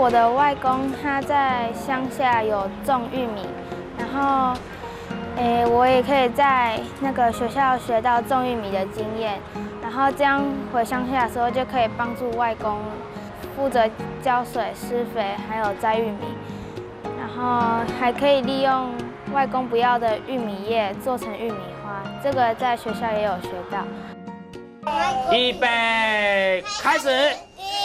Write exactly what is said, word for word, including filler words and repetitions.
我的外公他在乡下有种玉米，然后，诶，我也可以在那个学校学到种玉米的经验，然后这样回乡下的时候就可以帮助外公负责浇水、施肥，还有摘玉米，然后还可以利用外公不要的玉米叶做成玉米花，这个在学校也有学到。 预备，开始。